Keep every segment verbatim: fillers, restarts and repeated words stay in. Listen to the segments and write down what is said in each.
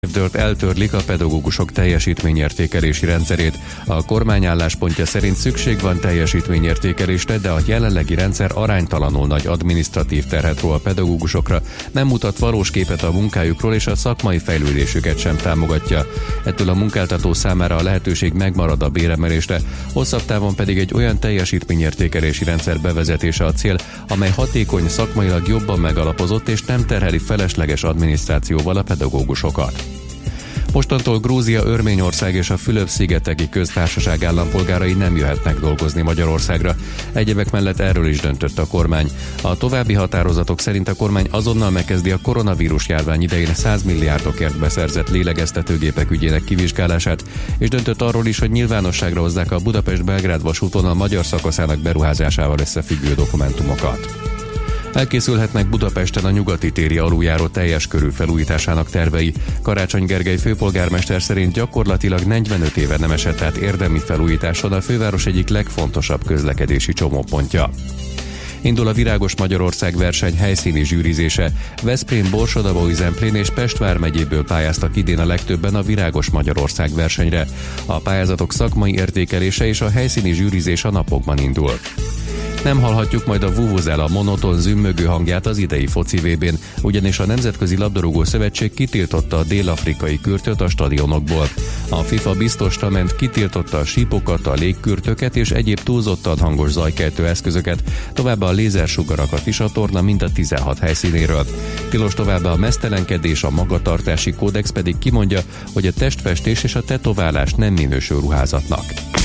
Évtől eltörlik a pedagógusok teljesítményértékelési rendszerét. A kormány álláspontja szerint szükség van teljesítményértékelésre, de a jelenlegi rendszer aránytalanul nagy adminisztratív terhet ró a pedagógusokra, nem mutat valós képet a munkájukról és a szakmai fejlődésüket sem támogatja. Ettől a munkáltató számára a lehetőség megmarad a béremelésre, hosszabb távon pedig egy olyan teljesítményértékelési rendszer bevezetése a cél, amely hatékony, szakmailag jobban megalapozott és nem terheli felesleges adminisztrációval a pedagógusokat. Mostantól Grúzia, Örményország és a Fülöp-szigeteki köztársaság állampolgárai nem jöhetnek dolgozni Magyarországra. Egyebek mellett erről is döntött a kormány. A további határozatok szerint a kormány azonnal megkezdi a koronavírus járvány idején száz milliárdokért beszerzett lélegeztetőgépek ügyének kivizsgálását, és döntött arról is, hogy nyilvánosságra hozzák a Budapest-Belgrád vasútvonal magyar szakaszának beruházásával összefüggő dokumentumokat. Elkészülhetnek Budapesten a Nyugati téri aluljáró teljes körű felújításának tervei. Karácsony Gergely főpolgármester szerint gyakorlatilag negyvenöt éve nem esett át érdemi felújításon a főváros egyik legfontosabb közlekedési csomópontja. Indul a Virágos Magyarország verseny helyszíni zsűrizése. Veszprém, Borsod-Abaúj, Zemplén és Pest vármegyéből pályáztak idén a legtöbben a Virágos Magyarország versenyre. A pályázatok szakmai értékelése és a helyszíni zsűrizés a napokban indul. Nem hallhatjuk majd a vuvuzela monoton zümmögő hangját az idei foci vé bén, ugyanis a Nemzetközi Labdarúgó Szövetség kitiltotta a dél-afrikai kürtöt a stadionokból. A FIFA biztosra ment, kitiltotta a sípokat, a légkürtöket és egyéb túlzottan hangos zajkeltő eszközöket, továbbá a lézersugarakat is a torna mind a tizenhat helyszínéről. Tilos továbbá a meztelenkedés, a magatartási kódex pedig kimondja, hogy a testfestés és a tetoválás nem minősül ruházatnak.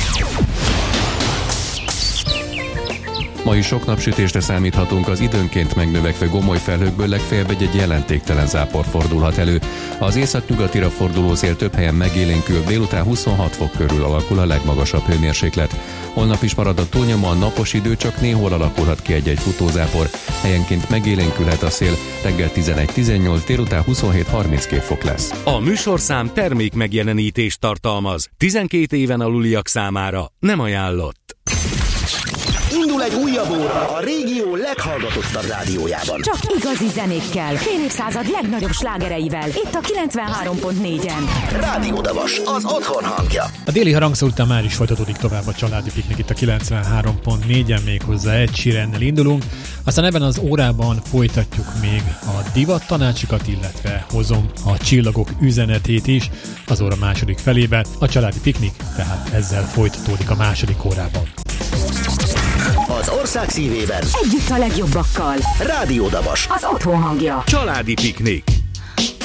Ma is sok napsütésre számíthatunk, az időnként megnövekvő gomoly felhőkből legfeljebb egy jelentéktelen zápor fordulhat elő. Az északnyugatira forduló szél több helyen megélénkül, délután huszonhat fok körül alakul a legmagasabb hőmérséklet. Holnap is marad a túlnyomóan napos idő, csak néhol alakulhat ki egy-egy futózápor. Helyenként megélénkülhet a szél, reggel tizenegy-tizennyolc, délután huszonhét harminckét fok lesz. A műsorszám termék megjelenítést tartalmaz. tizenkét éven aluliak számára nem ajánlott. Indul egy újabb óra a régió leghallgatottabb rádiójában. Csak igazi zenékkel, fél évszázad legnagyobb slágereivel. Itt a kilencvenhárom pont négyen. Rádió Davas, az otthon hangja. A déli harangszó után már is folytatódik tovább a családi piknik itt a kilencvenhárom pont négyen, méghozzá Ed Sheerannel indulunk. Aztán ebben az órában folytatjuk még a divat tanácsokat, illetve hozom a csillagok üzenetét is az óra második felében. A családi piknik tehát ezzel folytatódik a második órában. Az ország szívében együtt a legjobbakkal. Rádió Davas, az otthon hangja. Családi piknik.